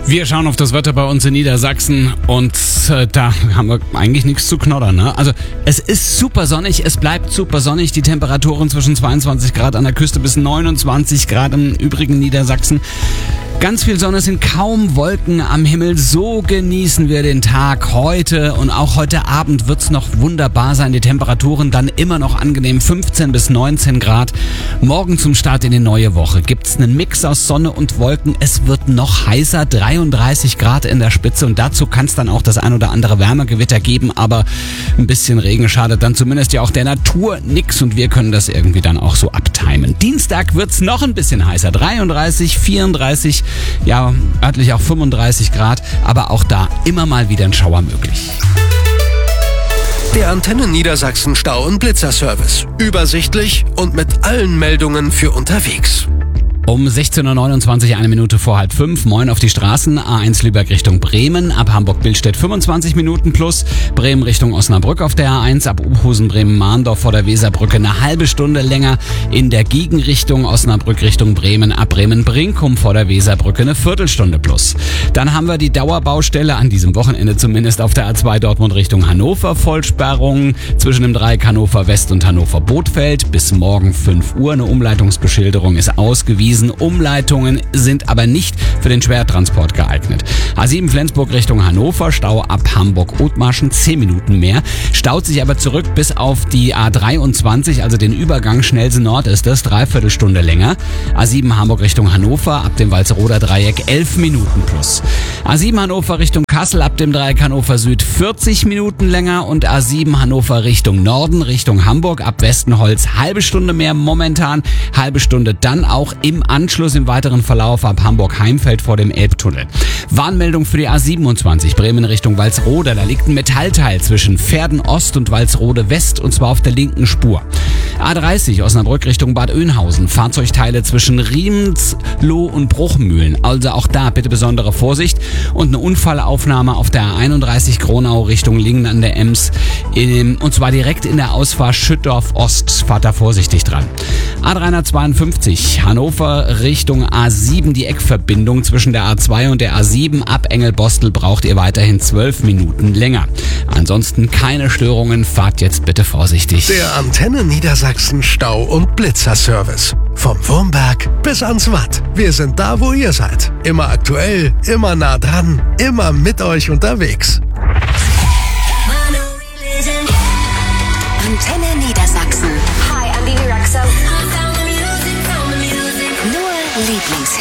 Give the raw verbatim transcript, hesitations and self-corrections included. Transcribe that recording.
Wir schauen auf das Wetter bei uns in Niedersachsen und äh, da haben wir eigentlich nichts zu knoddern. Ne? Also es ist super sonnig, es bleibt super sonnig. Die Temperaturen zwischen zweiundzwanzig Grad an der Küste bis neunundzwanzig Grad im übrigen Niedersachsen. Ganz viel Sonne, es sind kaum Wolken am Himmel. So genießen wir den Tag heute und auch heute Abend wird's noch wunderbar sein. Die Temperaturen dann immer noch angenehm, fünfzehn bis neunzehn Grad. Morgen zum Start in die neue Woche gibt's einen Mix aus Sonne und Wolken. Es wird noch heißer, dreiunddreißig Grad in der Spitze und dazu kann es dann auch das ein oder andere Wärmegewitter geben. Aber ein bisschen Regen schadet dann zumindest ja auch der Natur nix und wir können das irgendwie dann auch so abtimen. Dienstag wird's noch ein bisschen heißer, dreiunddreißig, vierunddreißig, ja, örtlich auch fünfunddreißig Grad, aber auch da immer mal wieder ein Schauer möglich. Der Antenne Niedersachsen Stau- und Blitzerservice. Übersichtlich und mit allen Meldungen für unterwegs. Um sechzehn Uhr neunundzwanzig, eine Minute vor halb fünf. Moin auf die Straßen. A eins Lübeck Richtung Bremen. Ab Hamburg-Billstedt fünfundzwanzig Minuten plus. Bremen Richtung Osnabrück auf der A eins. Ab Ubhusen Bremen-Mahndorf vor der Weserbrücke eine halbe Stunde länger. In der Gegenrichtung Osnabrück Richtung Bremen. Ab Bremen-Brinkum vor der Weserbrücke eine Viertelstunde plus. Dann haben wir die Dauerbaustelle an diesem Wochenende zumindest auf der A zwei Dortmund Richtung Hannover. Vollsperrung zwischen dem Dreieck Hannover West und Hannover Bothfeld. Bis morgen fünf Uhr. Eine Umleitungsbeschilderung ist ausgewiesen. Umleitungen sind aber nicht für den Schwertransport geeignet. A sieben Flensburg Richtung Hannover, Stau ab Hamburg-Othmarschen, zehn Minuten mehr. Staut sich aber zurück bis auf die A dreiundzwanzig, also den Übergang Schnellse Nord ist das, dreiviertel Stunde länger. A sieben Hamburg Richtung Hannover, ab dem Walsroder Dreieck elf Minuten plus. A sieben Hannover Richtung Kassel, ab dem Dreieck Hannover Süd vierzig Minuten länger und A sieben Hannover Richtung Norden, Richtung Hamburg, ab Westenholz halbe Stunde mehr momentan, halbe Stunde dann auch im Anschluss im weiteren Verlauf ab Hamburg-Heimfeld vor dem Elbtunnel. Warnmeldung für die A siebenundzwanzig, Bremen Richtung Walsrode. Da liegt ein Metallteil zwischen Verden Ost und Walsrode West und zwar auf der linken Spur. A dreißig, Osnabrück Richtung Bad Oeynhausen. Fahrzeugteile zwischen Riemensloh und Bruchmühlen. Also auch da bitte besondere Vorsicht. Und eine Unfallaufnahme auf der A einunddreißig Gronau Richtung Lingen an der Ems. In, und zwar direkt in der Ausfahrt Schüttorf Ost. Fahrt da vorsichtig dran. A dreihundertzweiundfünfzig, Hannover Richtung A sieben, die Eckverbindung zwischen der A zwei und der A sieben. Ab Engelbostel braucht ihr weiterhin zwölf Minuten länger. Ansonsten keine Störungen, fahrt jetzt bitte vorsichtig. Der Antenne Niedersachsen Stau- und Blitzerservice. Vom Wurmberg bis ans Watt. Wir sind da, wo ihr seid. Immer aktuell, immer nah dran, immer mit euch unterwegs. Antenne Niedersachsen. Hi, I'm Bibi Rexha. Nur Lieblings